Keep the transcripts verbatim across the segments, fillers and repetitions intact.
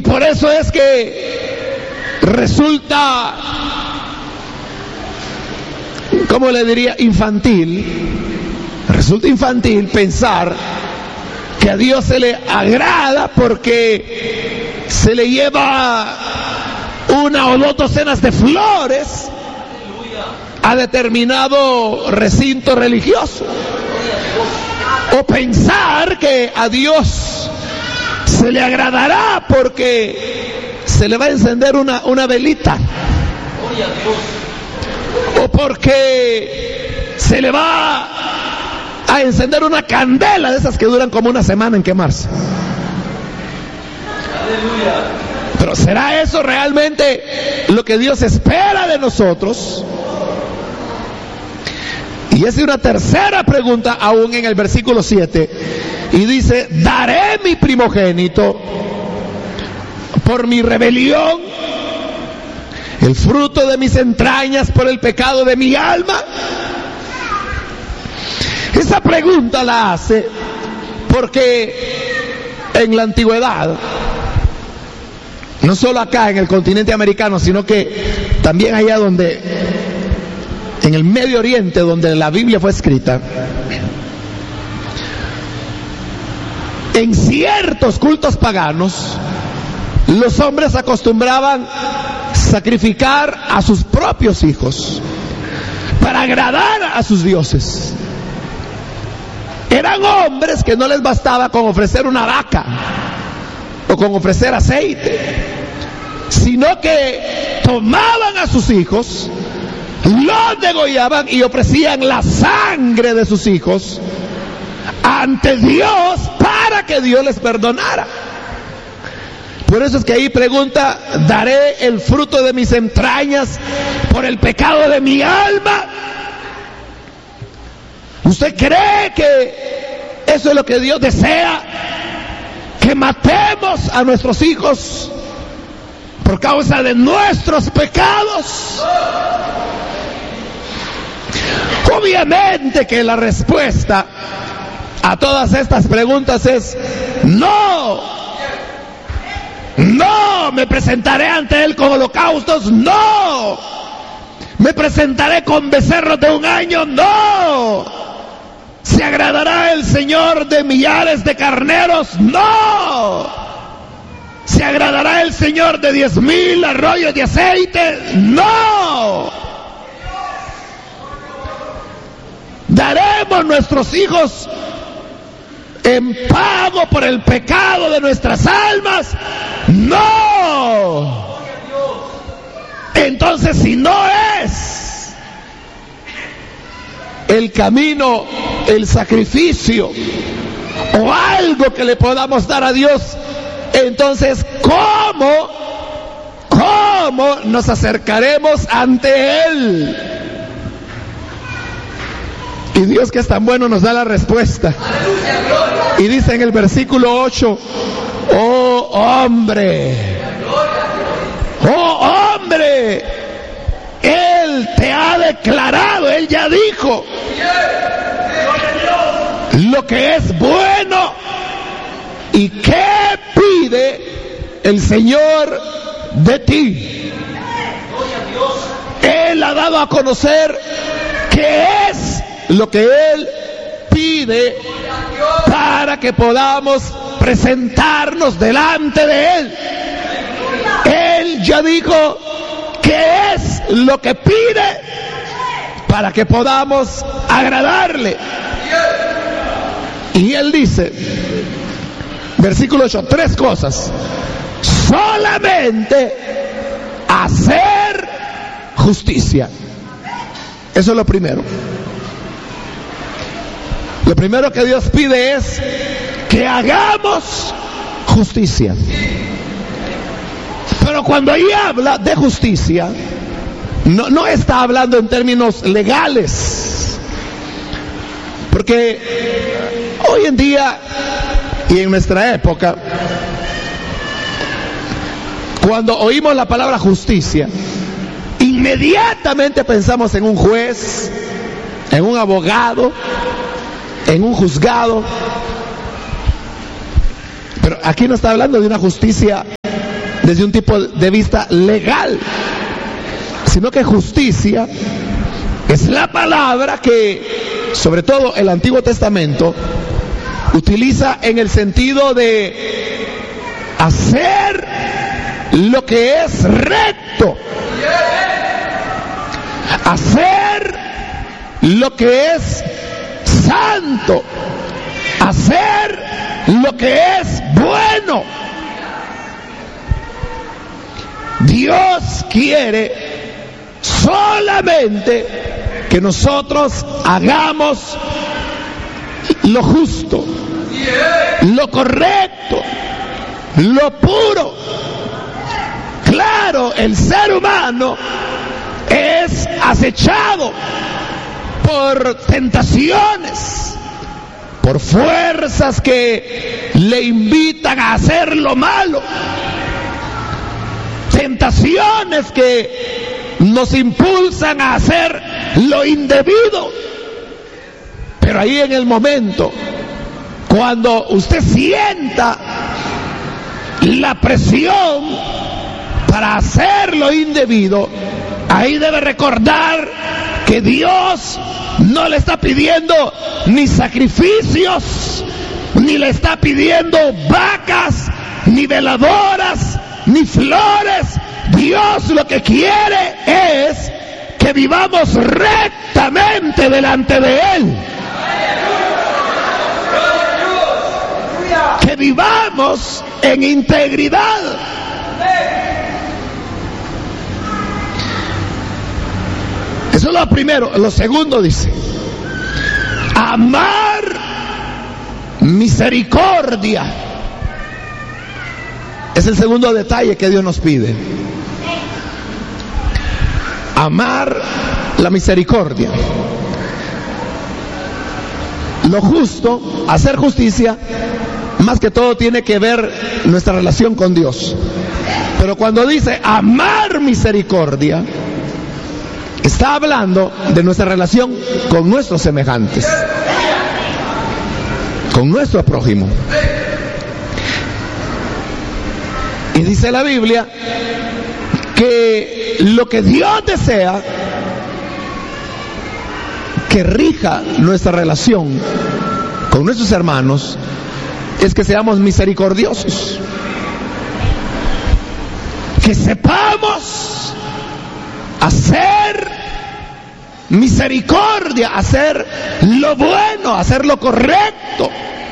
por eso es que resulta, ¿cómo le diría? Infantil. Resulta infantil pensar que a Dios se le agrada porque se le lleva una o dos docenas de flores a determinado recinto religioso. O pensar que a Dios se le agradará porque se le va a encender una, una velita. O porque se le va a encender una candela de esas que duran como una semana en quemarse. Pero ¿será eso realmente lo que Dios espera de nosotros? Y es una tercera pregunta aún en el versículo siete. Y dice: daré mi primogénito por mi rebelión, el fruto de mis entrañas por el pecado de mi alma. Esa pregunta la hace porque en la antigüedad, no solo acá en el continente americano, sino que también allá donde, en el Medio Oriente, donde la Biblia fue escrita, en ciertos cultos paganos, los hombres acostumbraban sacrificar a sus propios hijos para agradar a sus dioses. Eran hombres que no les bastaba con ofrecer una vaca o con ofrecer aceite, sino que tomaban a sus hijos, los degollaban y ofrecían la sangre de sus hijos ante Dios para que Dios les perdonara. Por eso es que ahí pregunta: daré el fruto de mis entrañas por el pecado de mi alma. ¿Usted cree que eso es lo que Dios desea? ¿Que matemos a nuestros hijos por causa de nuestros pecados? Obviamente que la respuesta a todas estas preguntas es no. No me presentaré ante Él con holocaustos, no. Me presentaré con becerros de un año, no. ¿Se agradará el Señor de millares de carneros? No. ¿Se agradará el Señor de diez mil arroyos de aceite? No. ¿Daremos nuestros hijos en pago por el pecado de nuestras almas? No. Entonces, si no es el camino, el sacrificio o algo que le podamos dar a Dios, entonces ¿cómo, cómo nos acercaremos ante Él? Y Dios, que es tan bueno, nos da la respuesta. Y dice en el versículo ocho: oh hombre, oh hombre, Él te ha declarado, Él ya dijo lo que es bueno. ¿Y qué pide el Señor de ti? Él ha dado a conocer qué es lo que Él pide para que podamos presentarnos delante de Él. Él ya dijo qué es lo que pide para que podamos agradarle. Y Él dice, versículo ocho, tres cosas: solamente hacer justicia. Eso es lo primero. Lo primero que Dios pide es que hagamos justicia. Pero cuando ahí habla de justicia, no, no está hablando en términos legales. Porque hoy en día y en nuestra época, cuando oímos la palabra justicia, inmediatamente pensamos en un juez, en un abogado, en un juzgado. Pero aquí no está hablando de una justicia desde un tipo de vista legal, sino que justicia es la palabra que, sobre todo el Antiguo Testamento, utiliza en el sentido de hacer lo que es recto, hacer lo que es santo, hacer lo que es bueno. Dios quiere solamente que nosotros hagamos lo justo, lo correcto, lo puro. Claro, el ser humano es acechado por tentaciones, por fuerzas que le invitan a hacer lo malo, tentaciones que nos impulsan a hacer lo indebido. Pero ahí en el momento, cuando usted sienta la presión para hacer lo indebido, ahí debe recordar que Dios no le está pidiendo ni sacrificios, ni le está pidiendo vacas, ni veladoras, ni flores. Dios lo que quiere es que vivamos rectamente delante de Él, que vivamos en integridad. Eso es lo primero. Lo segundo dice, amar misericordia. Es el segundo detalle que Dios nos pide. Amar la misericordia. Lo justo, hacer justicia, más que todo tiene que ver nuestra relación con Dios. Pero cuando dice amar misericordia, está hablando de nuestra relación con nuestros semejantes, con nuestro prójimo. Y dice la Biblia que lo que Dios desea que rija nuestra relación con nuestros hermanos es que seamos misericordiosos, que sepamos hacer misericordia, hacer lo bueno, hacer lo correcto.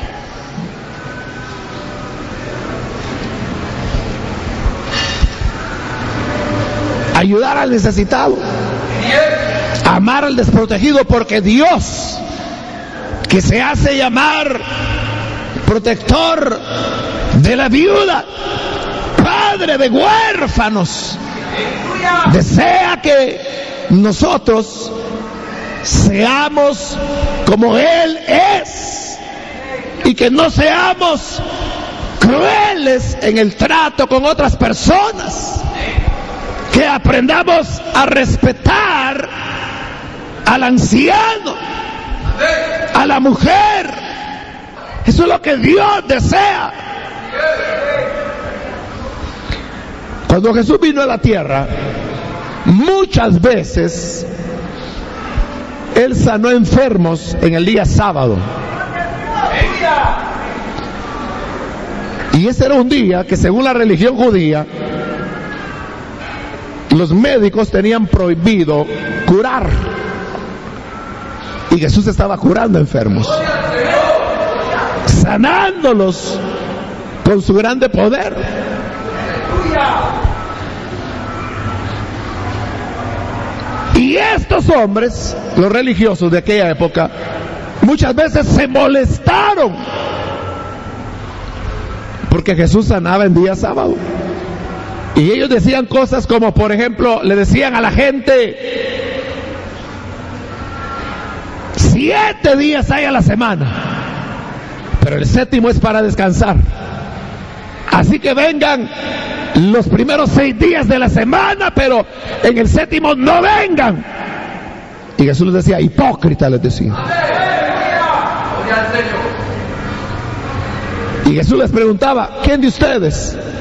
Ayudar al necesitado, amar al desprotegido, porque Dios, que se hace llamar protector de la viuda, padre de huérfanos, desea que nosotros seamos como Él es y que no seamos crueles en el trato con otras personas, que aprendamos a respetar al anciano, a la mujer. Eso es lo que Dios desea. Cuando Jesús vino a la tierra, muchas veces Él sanó enfermos en el día sábado. Y ese era un día que, según la religión judía, los médicos tenían prohibido curar. Y Jesús estaba curando enfermos, sanándolos con su grande poder. Y estos hombres, los religiosos de aquella época, muchas veces se molestaron porque Jesús sanaba en día sábado. Y ellos decían cosas como, por ejemplo, le decían a la gente: siete días hay a la semana, pero el séptimo es para descansar. Así que vengan los primeros seis días de la semana, pero en el séptimo no vengan. Y Jesús les decía: hipócrita, les decía. Y Jesús les preguntaba: ¿quién de ustedes